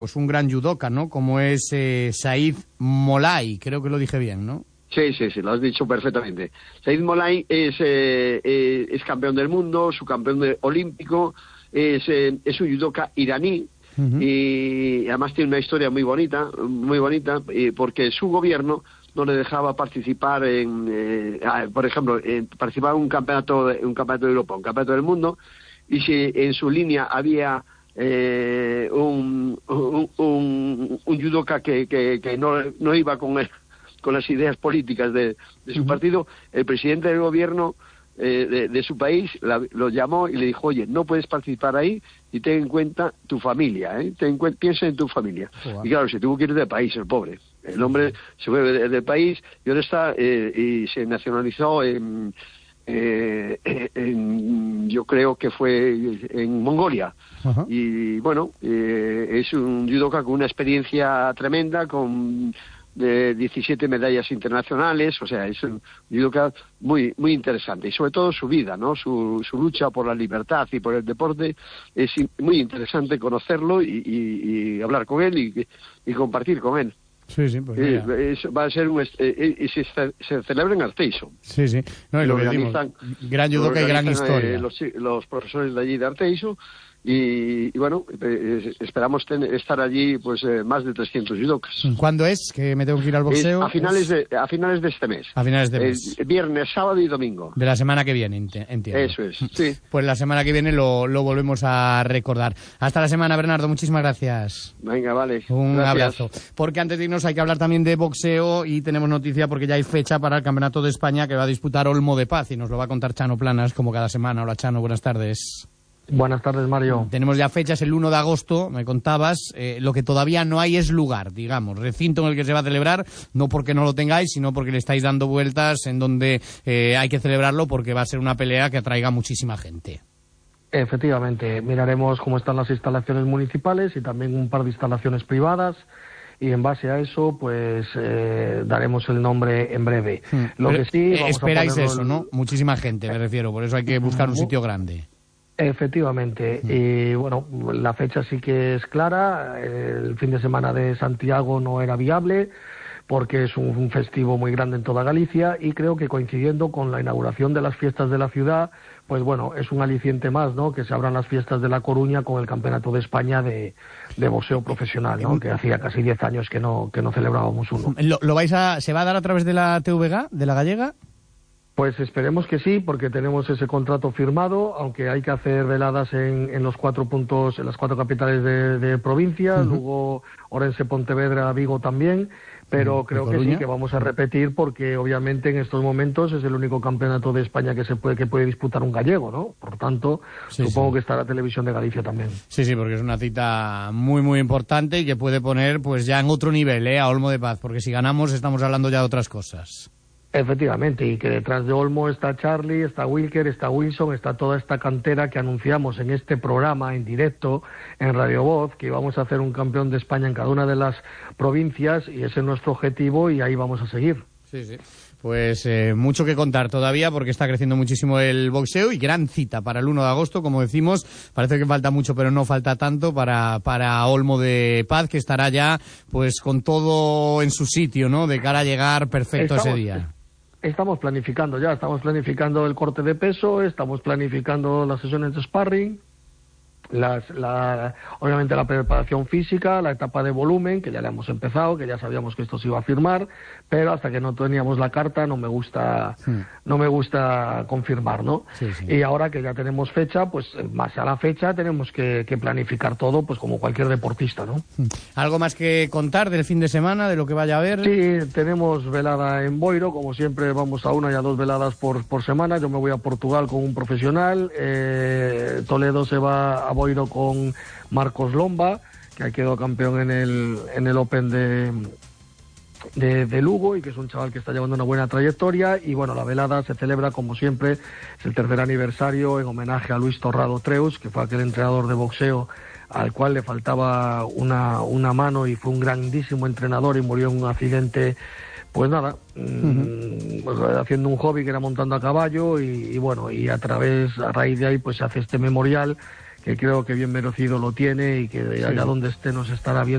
pues un gran judoka, ¿no? Como es Said Molay, creo que lo dije bien, ¿no? Sí, lo has dicho perfectamente. Said Molay es campeón del mundo, subcampeón olímpico, es un judoka iraní. Y además tiene una historia muy bonita, porque su gobierno no le dejaba participar por ejemplo, participar en un campeonato de Europa, un campeonato del mundo, y si en su línea había un judoka que no iba con las ideas políticas de su partido, el presidente del gobierno de su país lo llamó y le dijo: oye, no puedes participar ahí y ten en cuenta tu familia, piensa en tu familia. Y claro, se tuvo que ir del país, el pobre. El hombre se fue del país y ahora está y se nacionalizó yo creo que fue en Mongolia. Y bueno, es un judoka con una experiencia tremenda, con 17 medallas internacionales, o sea, es un judoka muy interesante, y sobre todo su vida, ¿no? Su lucha por la libertad y por el deporte, es muy interesante conocerlo y hablar con él y compartir con él. Sí, pues va a ser se celebra en Arteixo. Sí. No, y lo organizan, gran judoka y gran historia. Los profesores de allí de Arteixo. Y bueno, esperamos estar allí pues más de 300 judokas. ¿Cuándo es que me tengo que ir al boxeo? A finales de este mes. A finales de mes. Viernes, sábado y domingo. De la semana que viene, entiendo. Eso es, sí. Pues la semana que viene lo volvemos a recordar. Hasta la semana, Bernardo, muchísimas gracias. Venga, vale. Un abrazo. Porque antes de irnos hay que hablar también de boxeo y tenemos noticia porque ya hay fecha para el Campeonato de España que va a disputar Olmo de Paz y nos lo va a contar Chano Planas como cada semana. Hola, Chano, buenas tardes. Buenas tardes, Mario. Tenemos ya fechas, el 1 de agosto, me contabas. Lo que todavía no hay es lugar, digamos, recinto en el que se va a celebrar, no porque no lo tengáis, sino porque le estáis dando vueltas en donde hay que celebrarlo, porque va a ser una pelea que atraiga muchísima gente. Efectivamente, miraremos cómo están las instalaciones municipales y también un par de instalaciones privadas. Y en base a eso, pues daremos el nombre en breve. Lo que sí, esperáis eso, ¿no? Muchísima gente, me refiero, por eso hay que buscar un sitio grande. Efectivamente, y bueno, la fecha sí que es clara. El fin de semana de Santiago no era viable porque es un festivo muy grande en toda Galicia, y creo que coincidiendo con la inauguración de las fiestas de la ciudad, pues bueno, es un aliciente más, ¿no?, que se abran las fiestas de La Coruña con el Campeonato de España de boxeo profesional, ¿no?, que hacía casi 10 años que no celebrábamos uno. ¿Se va a dar a través de la TVG, de la gallega? Pues esperemos que sí, porque tenemos ese contrato firmado, aunque hay que hacer veladas en los 4 puntos, en las 4 capitales de provincia, Lugo, Orense, Pontevedra, Vigo también, pero creo que sí, que vamos a repetir, porque obviamente en estos momentos es el único campeonato de España que puede disputar un gallego, ¿no? Por tanto, supongo que estará Televisión de Galicia también. Sí, porque es una cita muy importante y que puede poner pues ya en otro nivel a Olmo de Paz, porque si ganamos estamos hablando ya de otras cosas. Efectivamente, y que detrás de Olmo está Charlie, está Wilker, está Wilson, está toda esta cantera que anunciamos en este programa en directo en Radio Voz, que vamos a hacer un campeón de España en cada una de las provincias, y ese es nuestro objetivo y ahí vamos a seguir. Sí. Pues mucho que contar todavía, porque está creciendo muchísimo el boxeo, y gran cita para el 1 de agosto, como decimos. Parece que falta mucho, pero no falta tanto para Olmo de Paz, que estará ya pues con todo en su sitio, ¿no?, de cara a llegar perfecto ese día. Estamos planificando el corte de peso, estamos planificando las sesiones de sparring, obviamente la preparación física, la etapa de volumen, que ya le hemos empezado, que ya sabíamos que esto se iba a firmar, pero hasta que no teníamos la carta no me gusta confirmar, ¿no? Sí. Y ahora que ya tenemos fecha, pues más a la fecha tenemos que planificar todo, pues como cualquier deportista, ¿no? ¿Algo más que contar del fin de semana, de lo que vaya a haber? Sí, tenemos velada en Boiro, como siempre vamos a 1 y a 2 veladas por semana. Yo me voy a Portugal con un profesional, Toledo se va a Boiro con Marcos Lomba, que quedó campeón en el Open de Lugo, y que es un chaval que está llevando una buena trayectoria. Y bueno, la velada se celebra como siempre, es el 3er aniversario, en homenaje a Luis Torrado Treus, que fue aquel entrenador de boxeo al cual le faltaba una mano y fue un grandísimo entrenador y murió en un accidente. Pues nada, haciendo un hobby que era montando a caballo, y bueno, y a raíz de ahí pues se hace este memorial, que creo que bien merecido lo tiene, y que allá donde esté nos estará viendo.